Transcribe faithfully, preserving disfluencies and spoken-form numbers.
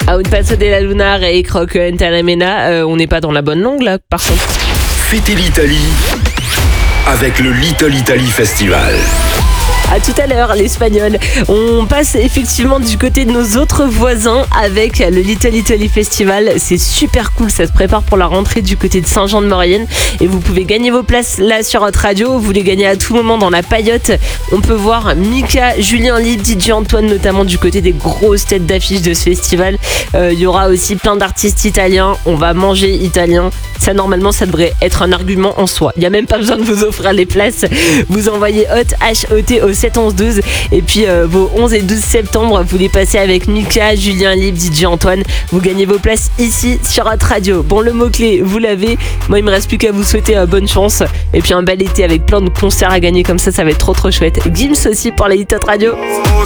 A un paso de la luna, Ray Kroc, Talamena. Euh, on n'est pas dans la bonne langue là, par contre. Fêtez l'Italie avec le Little Italy Festival. À tout à l'heure, l'Espagnol. On passe effectivement du côté de nos autres voisins avec le Little Italy Festival. C'est super cool, ça se prépare pour la rentrée du côté de Saint-Jean-de-Maurienne. Et vous pouvez gagner vos places là sur notre radio. Vous les gagnez à tout moment dans la paillote. On peut voir Mika, Julien Libre, D J Antoine, notamment du côté des grosses têtes d'affiche de ce festival. Euh, il y aura aussi plein d'artistes italiens. On va manger italien. Ça, normalement, ça devrait être un argument en soi. Il n'y a même pas besoin de vous offrir les places. Vous envoyez HOT, H O T au sept onze douze. Et puis, euh, vos onze et douze septembre, vous les passez avec Mika, Julien Libre, D J Antoine. Vous gagnez vos places ici sur notre radio. Bon, le mot-clé, vous l'avez. Moi, il me reste plus qu'à vous souhaiter euh, bonne chance. Et puis, un bel été avec plein de concerts à gagner comme ça, ça va être trop trop chouette. Gims aussi pour la Hit Radio.